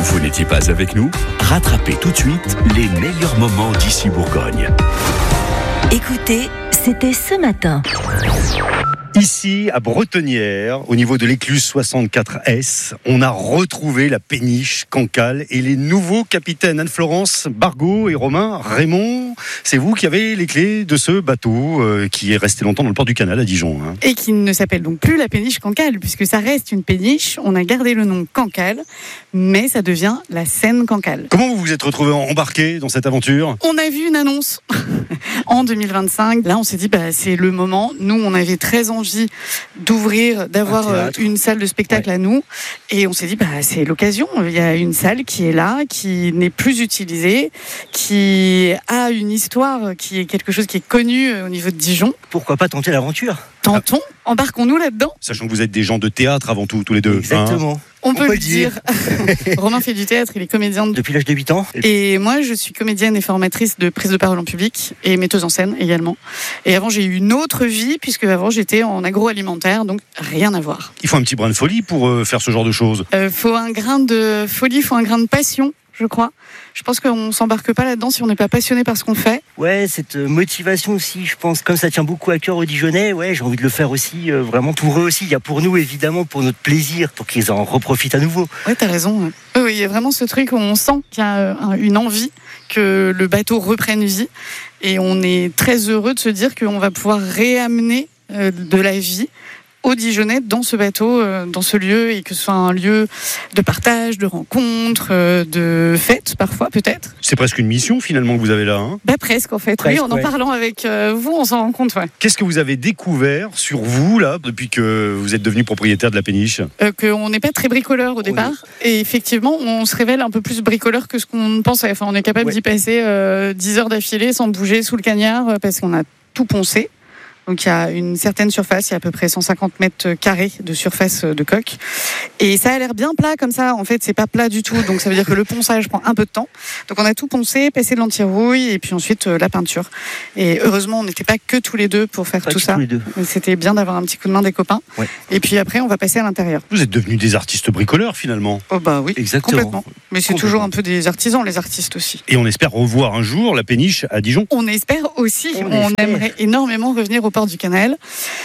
Vous n'étiez pas avec nous? Rattrapez tout de suite les meilleurs moments d'ici Bourgogne. Écoutez, c'était ce matin. Ici, à Bretonnière, au niveau de l'écluse 64S, on a retrouvé la péniche Cancale et les nouveaux capitaines Anne-Florence Bargot et Romain Raymond. C'est vous qui avez les clés de ce bateau qui est resté longtemps dans le port du Canal à Dijon. Et qui ne s'appelle donc plus la péniche Cancale, puisque ça reste une péniche. On a gardé le nom Cancale, mais ça devient la Seine Cancale. Comment vous vous êtes retrouvés embarqués dans cette aventure? On a vu une annonce en 2025. Là, on s'est dit, c'est le moment. Nous, on avait très envie d'ouvrir, d'avoir une salle de spectacle à nous. Et on s'est dit, c'est l'occasion. Il y a une salle qui est là, qui n'est plus utilisée, qui a une histoire, qui est quelque chose qui est connu au niveau de Dijon. Pourquoi pas tenter l'aventure? Tentons, embarquons-nous là-dedans. Sachant que vous êtes des gens de théâtre avant tout, tous les deux. Exactement. On peut le dire. Romain fait du théâtre, il est comédien depuis l'âge de 8 ans. Et moi, je suis comédienne et formatrice de prise de parole en public et metteuse en scène également. Et avant, j'ai eu une autre vie, puisque avant, j'étais en agroalimentaire, donc rien à voir. Il faut un petit brin de folie pour faire ce genre de choses. Faut un grain de folie, faut un grain de passion, je crois. Je pense qu'on s'embarque pas là-dedans si on n'est pas passionné par ce qu'on fait. Ouais, cette motivation aussi, je pense, comme ça tient beaucoup à cœur aux Dijonnais, j'ai envie de le faire aussi, vraiment pour eux aussi. Il y a pour nous, évidemment, pour notre plaisir, pour qu'ils en reprofitent à nouveau. Ouais, t'as raison. Oui, il y a vraiment ce truc où on sent qu'il y a une envie que le bateau reprenne vie. Et on est très heureux de se dire qu'on va pouvoir réamener de la vie aux Dijonnais dans ce bateau, dans ce lieu, et que ce soit un lieu de partage, de rencontre, de fête parfois peut-être. C'est presque une mission finalement que vous avez là. Presque en fait. Oui, en parlant avec vous, on s'en rend compte. Ouais. Qu'est-ce que vous avez découvert sur vous là depuis que vous êtes devenu propriétaire de la péniche? Qu'on n'est pas très bricoleur au départ. Et effectivement, on se révèle un peu plus bricoleur que ce qu'on pensait. Enfin, on est capable d'y passer 10 heures d'affilée sans bouger sous le cagnard parce qu'on a tout poncé. Donc il y a une certaine surface, il y a à peu près 150 mètres carrés de surface de coque. Et ça a l'air bien plat comme ça. En fait, c'est pas plat du tout. Donc ça veut dire que le ponçage prend un peu de temps. Donc on a tout poncé, passé de l'anti-rouille et puis ensuite la peinture. Et heureusement, on n'était pas que tous les deux pour faire tout ça. C'était bien d'avoir un petit coup de main des copains. Ouais. Et puis après, on va passer à l'intérieur. Vous êtes devenus des artistes bricoleurs finalement. Oh oui, exactement. Complètement. Mais c'est toujours un peu des artisans, les artistes aussi. Et on espère revoir un jour la péniche à Dijon. On espère aussi. On aimerait énormément revenir au port du Canal.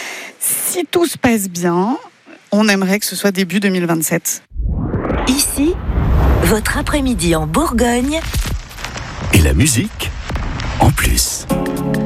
Si tout se passe bien, on aimerait que ce soit début 2027. Ici, votre après-midi en Bourgogne. Et la musique en plus.